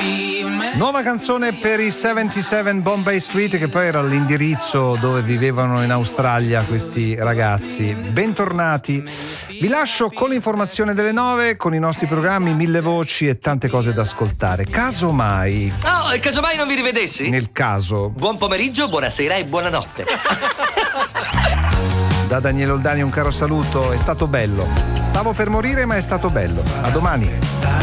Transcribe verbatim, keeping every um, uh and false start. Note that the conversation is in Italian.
Nuova canzone per i settantasette Bombay Street, che poi era l'indirizzo dove vivevano in Australia questi ragazzi. Bentornati. Vi lascio con l'informazione delle nove, con i nostri programmi, mille voci e tante cose da ascoltare. Casomai. Oh, e casomai non vi rivedessi? Nel caso. Buon pomeriggio, buonasera e buonanotte. Da Daniele Oldani un caro saluto, è stato bello. Stavo per morire, ma è stato bello. A domani.